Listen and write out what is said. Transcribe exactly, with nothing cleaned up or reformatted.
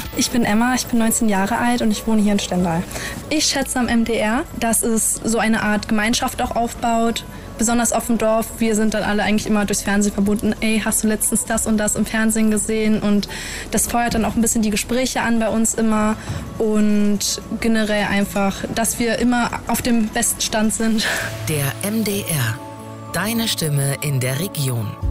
Ich bin Emma, ich bin neunzehn Jahre alt und ich wohne hier in Stendal. Ich schätze am M D R, dass es so eine Art Gemeinschaft auch aufbaut, besonders auf dem Dorf. Wir sind dann alle eigentlich immer durchs Fernsehen verbunden. Ey, hast du letztens das und das im Fernsehen gesehen? Und das feuert dann auch ein bisschen die Gespräche an bei uns immer. Und generell einfach, dass wir immer auf dem besten Stand sind. Der M D R. Deine Stimme in der Region.